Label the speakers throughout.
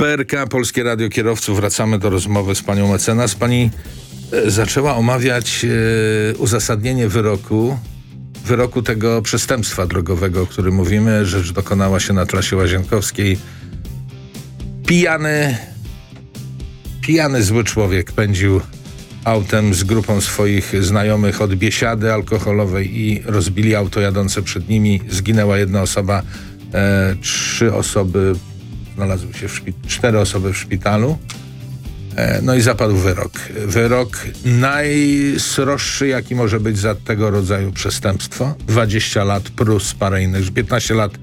Speaker 1: PRK, Polskie Radio Kierowców. Wracamy do rozmowy z panią mecenas. Pani zaczęła omawiać uzasadnienie wyroku tego przestępstwa drogowego, o którym mówimy. Rzecz dokonała się na trasie łazienkowskiej. Pijany zły człowiek pędził autem z grupą swoich znajomych od biesiady alkoholowej i rozbili auto jadące przed nimi. Zginęła jedna osoba, 3 osoby znalazły się 4 osoby w szpitalu. No i zapadł wyrok. Wyrok najsroższy, jaki może być za tego rodzaju przestępstwo. 20 lat plus parę innych, 15 lat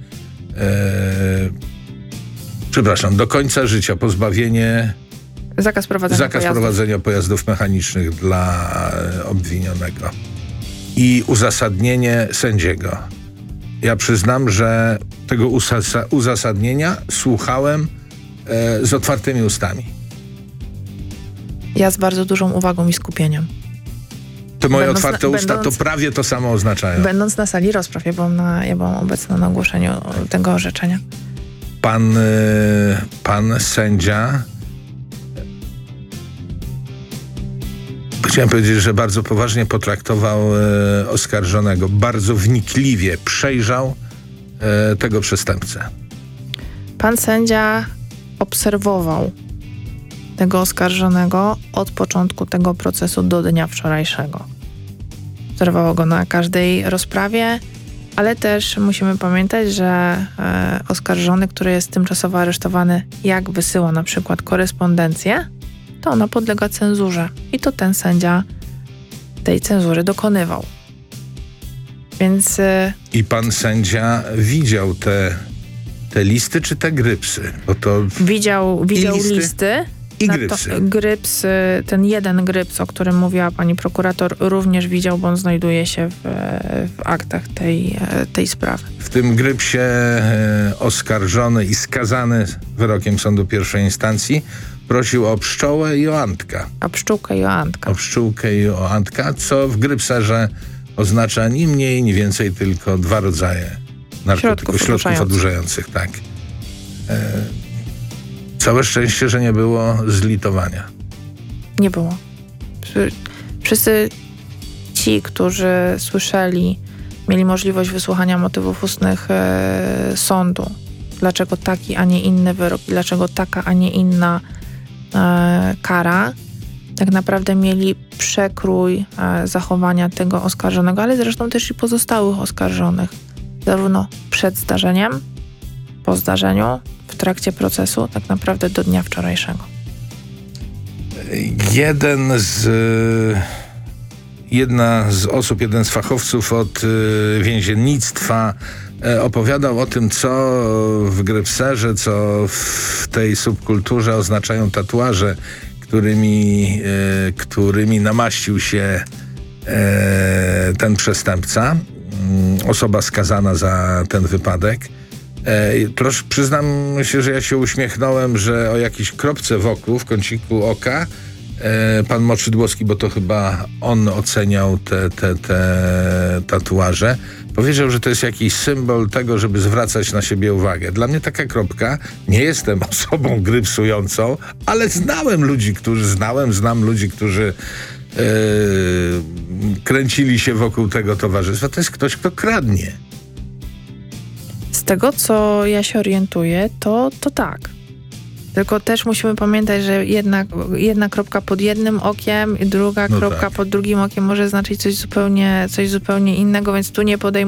Speaker 1: do końca życia pozbawienie,
Speaker 2: zakaz prowadzenia
Speaker 1: pojazdów mechanicznych dla obwinionego. I uzasadnienie sędziego. Ja przyznam, że tego uzasadnienia słuchałem z otwartymi ustami.
Speaker 2: Ja z bardzo dużą uwagą i skupieniem.
Speaker 1: Te moje otwarte usta to prawie to samo oznaczają.
Speaker 2: Będąc na sali rozpraw, ja byłam obecna na ogłoszeniu tego orzeczenia.
Speaker 1: Pan sędzia, chciałem powiedzieć, że bardzo poważnie potraktował oskarżonego. Bardzo wnikliwie przejrzał tego przestępcę.
Speaker 2: Pan sędzia obserwował tego oskarżonego od początku tego procesu do dnia wczorajszego. Obserwował go na każdej rozprawie, ale też musimy pamiętać, że oskarżony, który jest tymczasowo aresztowany, jak wysyła na przykład korespondencję, to ona podlega cenzurze i to ten sędzia tej cenzury dokonywał. Więc...
Speaker 1: I pan sędzia widział te listy czy te grypsy? Bo to
Speaker 2: widział listy.
Speaker 1: I grypsy.
Speaker 2: Ten jeden gryps, o którym mówiła pani prokurator, również widział, bo on znajduje się w aktach tej sprawy.
Speaker 1: W tym grypsie oskarżony i skazany wyrokiem sądu pierwszej instancji prosił o pszczołę i o antka.
Speaker 2: O pszczółkę i o antka.
Speaker 1: Co w grypserze oznacza ni mniej, ni więcej, tylko 2 rodzaje narkotyków, środków odurzających. Tak. Całe szczęście, że nie było zlitowania.
Speaker 2: Nie było. Wszyscy ci, którzy słyszeli, mieli możliwość wysłuchania motywów ustnych sądu. Dlaczego taki, a nie inny wyrok i dlaczego taka, a nie inna kara. Tak naprawdę mieli przekrój zachowania tego oskarżonego, ale zresztą też i pozostałych oskarżonych. Zarówno przed zdarzeniem, po zdarzeniu, w trakcie procesu, tak naprawdę do dnia wczorajszego.
Speaker 1: Jedna z osób, jeden z fachowców od więziennictwa opowiadał o tym, co w grypserze, co w tej subkulturze oznaczają tatuaże, którymi namaścił się ten przestępca, osoba skazana za ten wypadek. Przyznam się, że ja się uśmiechnąłem, że o jakiejś kropce wokół, w kąciku oka, pan Moczydłowski, bo to chyba on oceniał te tatuaże, powiedział, że to jest jakiś symbol tego, żeby zwracać na siebie uwagę. Dla mnie taka kropka, nie jestem osobą grypsującą, ale znam ludzi, którzy kręcili się wokół tego towarzystwa. To jest ktoś, kto kradnie.
Speaker 2: Z tego, co ja się orientuję, to tak. Tylko też musimy pamiętać, że jedna kropka pod jednym okiem i druga kropka pod drugim okiem może znaczyć coś zupełnie innego, więc tu nie podejmujemy